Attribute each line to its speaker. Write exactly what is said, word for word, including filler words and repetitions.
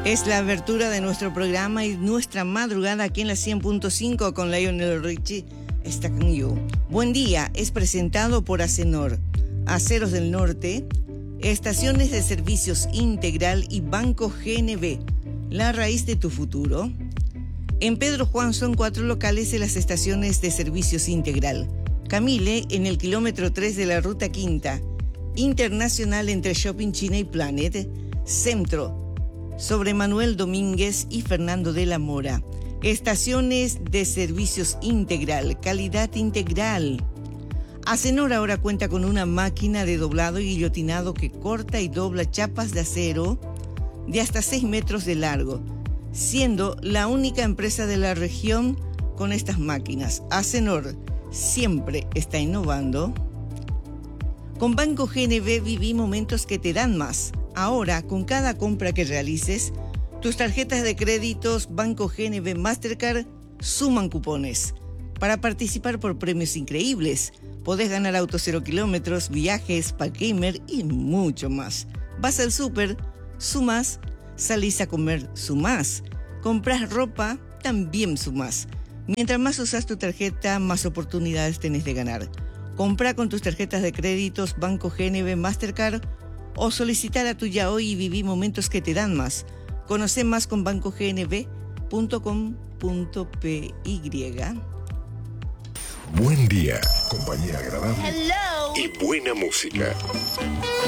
Speaker 1: Es la abertura de nuestro programa y nuestra madrugada aquí en la cien punto cinco con Lionel Richie. Está con you. Buen día es presentado por Acenor, Aceros del Norte, Estaciones de Servicios Integral y Banco G N B, la raíz de tu futuro. En Pedro Juan son cuatro locales de las estaciones de Servicios Integral. Camille en el kilómetro tres de la Ruta Quinta. Internacional entre Shopping China y Planet. Centro sobre Manuel Domínguez y Fernando de la Mora. Estaciones de Servicios Integral, calidad integral. Acenor ahora cuenta con una máquina de doblado y guillotinado que corta y dobla chapas de acero de hasta seis metros de largo, siendo la única empresa de la región con estas máquinas. Acenor siempre está innovando. Con Banco G N B viví momentos que te dan más. Ahora, con cada compra que realices, tus tarjetas de créditos Banco G N B Mastercard suman cupones. Para participar por premios increíbles, podés ganar autos cero kilómetros, viajes, pack-gamer y mucho más. Vas al súper, sumás, salís a comer, sumás. Compras ropa, también sumás. Mientras más usas tu tarjeta, más oportunidades tenés de ganar. Compra con tus tarjetas de créditos Banco G N B Mastercard o solicitar a tu ya hoy y viví momentos que te dan más. Conoce más con banco g n b punto com punto p y.
Speaker 2: Buen día, compañía agradable.
Speaker 3: Hello.
Speaker 2: Y buena música.